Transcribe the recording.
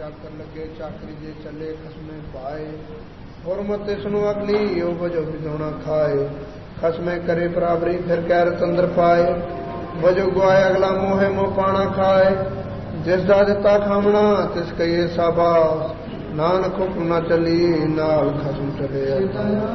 ਚਾਕਰ ਲੱਗੇ ਚਾਕਰੀ ਜੇ ਚੱਲੇ ਖਸਮੇ ਪਾਏ ਹੁਰਮਤ ਇਸ ਨੂੰ ਅਗਲੀ ਉਹ ਵਜੋ ਵਿਧੋਣਾ ਖਾਏ ਖਸਮੇ ਕਰੇ ਬਰਾਬਰੀ ਫਿਰ ਕੈਰਤ ਅੰਦਰ ਪਾਏ ਵਜੋ ਗਵਾਏ ਅਗਲਾ ਮੋਹੇ ਮੋਹ ਪਾਣਾ ਖਾਏ ਜਿਸ ਦਾ ਦਿੱਤਾ ਖਾਵਣਾ ਤਿਸ ਕਹੀਏ ਸਾਬਾਸ ਨਾਨਕ ਹੁਕਮ ਨਾ ਚੱਲੀ ਨਾਲ ਖਸਮ ਚਲੇ